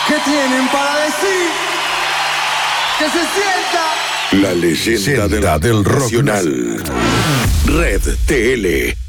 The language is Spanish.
¿Qué tienen para decir? Que se sienta La leyenda del rock nacional. Red TL.